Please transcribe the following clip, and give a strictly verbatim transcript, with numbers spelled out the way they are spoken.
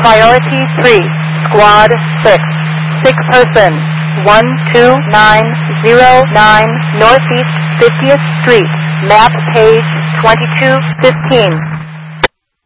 Priority three, Squad six. Sick person, one two nine zero nine Northeast fiftieth Street, map page twenty-two fifteen.